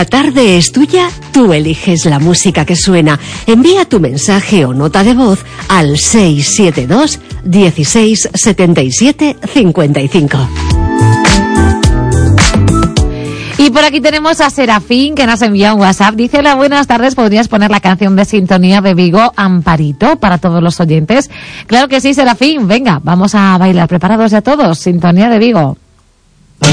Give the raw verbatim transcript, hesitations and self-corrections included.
La tarde es tuya, tú eliges la música que suena. Envía tu mensaje o nota de voz al seis siete dos, dieciséis, setenta y siete, cincuenta y cinco. Y por aquí tenemos a Serafín, que nos envía un WhatsApp. Dice: hola, buenas tardes, ¿podrías poner la canción de Sintonía de Vigo, Amparito, para todos los oyentes? Claro que sí, Serafín, venga, vamos a bailar. ¿Preparados ya todos? Sintonía de Vigo.